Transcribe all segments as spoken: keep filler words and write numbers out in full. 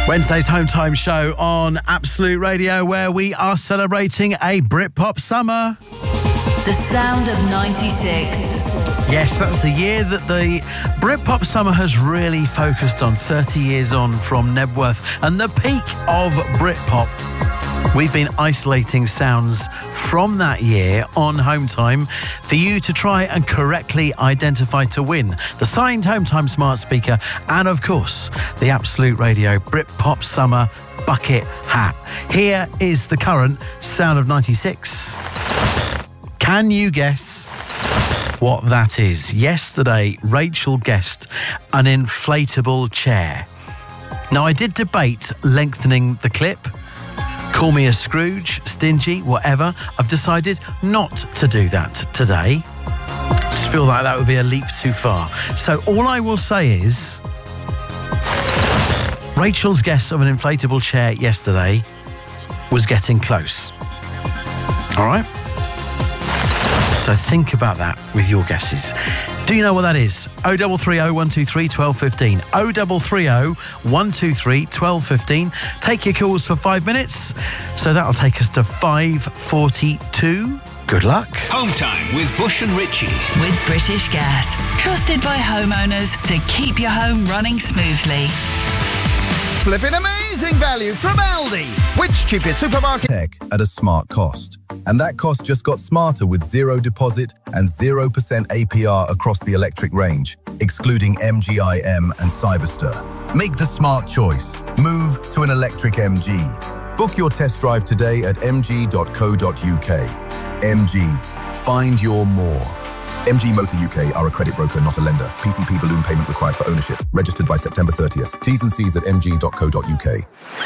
Wednesday's Home Time show on Absolute Radio, where we are celebrating a Britpop summer. The sound of ninety-six. Yes, that's the year that the Britpop summer has really focused on, thirty years on from Nebworth and the peak of Britpop. We've been isolating sounds from that year on Home Time for you to try and correctly identify to win the signed Home Time smart speaker and, of course, the Absolute Radio Britpop Summer bucket hat. Here is the current sound of ninety-six. Can you guess what that is? Yesterday, Rachel guessed an inflatable chair. Now, I did debate lengthening the clip. Call me a Scrooge, stingy, whatever. I've decided not to do that today. Just feel like that would be a leap too far. So all I will say is Rachel's guess of an inflatable chair yesterday was getting close. All right? So think about that with your guesses. Do you know what that is? oh double three oh, one two three, one two one five. oh double three oh, one two three, one two one five. Take your calls for five minutes. So that'll take us to five forty-two. Good luck. Home Time with Bush and Ritchie. With British Gas. Trusted by homeowners to keep your home running smoothly. Flipping amazing value from Aldi. Which cheapest supermarket? Tech at a smart cost. And that cost just got smarter with zero deposit and zero percent A P R across the electric range, excluding M G I M and Cyberster. Make the smart choice. Move to an electric M G. Book your test drive today at m g dot co dot u k. M G. Find your more. M G Motor U K are a credit broker, not a lender. P C P balloon payment required for ownership. Registered by September thirtieth. T's and C's at m g dot co dot u k.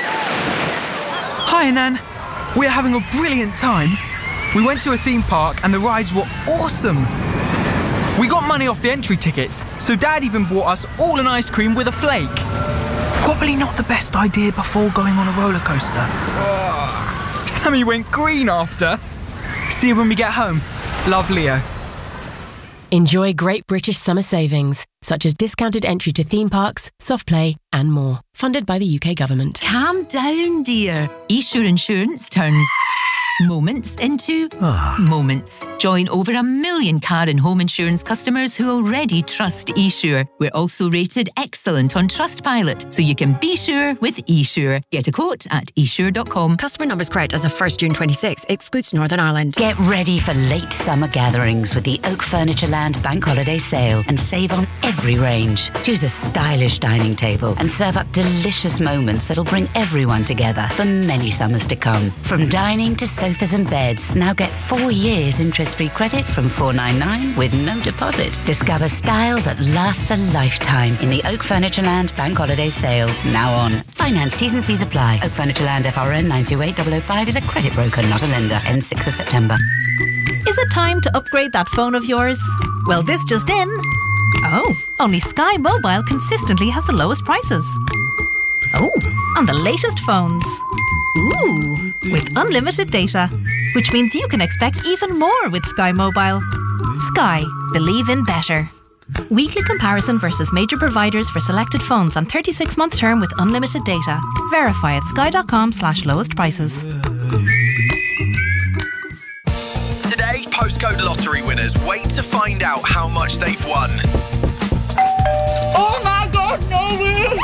Hi, Nan. We're having a brilliant time. We went to a theme park and the rides were awesome. We got money off the entry tickets, so Dad even bought us all an ice cream with a flake. Probably not the best idea before going on a roller coaster. Ugh. Sammy went green after. See you when we get home. Love, Leo. Enjoy great British summer savings, such as discounted entry to theme parks, soft play and more. Funded by the U K government. Calm down, dear. eSure Insurance turns moments into moments. Join over a million car and home insurance customers who already trust eSure. We're also rated excellent on Trustpilot, so you can be sure with eSure. Get a quote at e sure dot com. Customer numbers correct as of first June twenty-six. Excludes Northern Ireland. Get ready for late summer gatherings with the Oak Furnitureland Bank Holiday Sale and save on every range. Choose a stylish dining table and serve up delicious moments that'll bring everyone together for many summers to come. From dining to sofas and beds, now get four years interest-free credit from four ninety-nine with no deposit. Discover style that lasts a lifetime in the Oak Furnitureland Bank Holiday Sale, now on. Finance T's and C's apply. Oak Furnitureland F R N nine two eight zero zero five is a credit broker, not a lender. Ends sixth of September. Is it time to upgrade that phone of yours? Well, this just in. Oh, only Sky Mobile consistently has the lowest prices. Oh, on the latest phones. Ooh, with unlimited data, which means you can expect even more with Sky Mobile. Sky, believe in better. Weekly comparison versus major providers for selected phones on thirty-six month term with unlimited data. Verify at sky dot com slash lowest prices. Today, postcode lottery winners wait to find out how much they've won. Oh my God, no!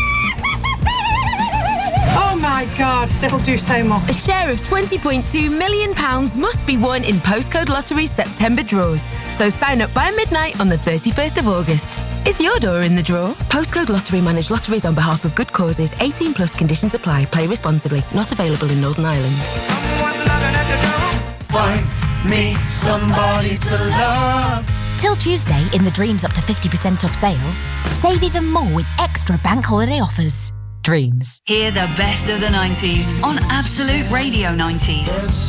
Oh my God, that'll do so much. A share of twenty point two million pounds must be won in Postcode Lottery's September draws. So sign up by midnight on the thirty-first of August. Is your door in the draw? Postcode Lottery manage lotteries on behalf of good causes. eighteen plus conditions apply. Play responsibly. Not available in Northern Ireland. Find me somebody to love. Till Tuesday, in the Dreams up to fifty percent off sale, save even more with extra bank holiday offers. Dreams. Hear the best of the nineties on Absolute Radio nineties.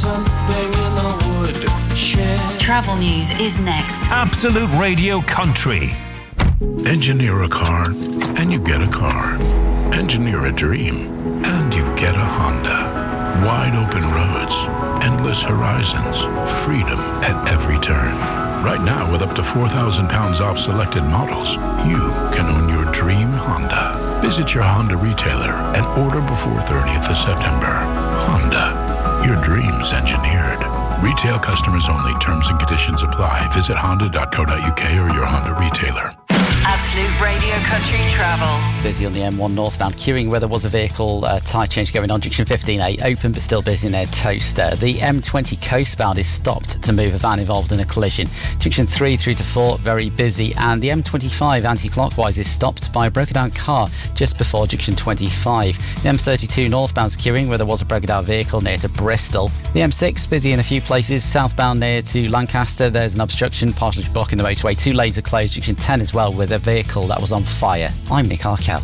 Travel news is next. Absolute Radio Country. Engineer a car, and you get a car. Engineer a dream, and you get a Honda. Wide open roads, endless horizons, freedom at every turn. Right now, with up to four thousand pounds off selected models, you can own your dream Honda. Visit your Honda retailer and order before thirtieth of September. Honda, your dreams engineered. Retail customers only. Terms and conditions apply. Visit honda dot co dot uk or your Honda retailer. Absolute Radio Country Travel. Busy on the M one northbound queuing where there was a vehicle uh, tyre change going on. Junction fifteen A open but still busy near Toaster. The M twenty coastbound is stopped to move a van involved in a collision. Junction three through to four very busy, and the M twenty-five anti-clockwise is stopped by a broken down car just before Junction twenty-five. The M thirty-two northbound's queuing where there was a broken down vehicle near to Bristol. The M six busy in a few places. Southbound near to Lancaster there's an obstruction partially blocking the motorway. Two lanes are closed. Junction ten as well with a vehicle that was on fire. I'm Nick Arkell.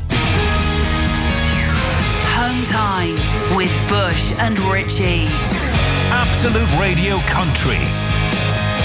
Home time with Bush and Richie. Absolute Radio Country.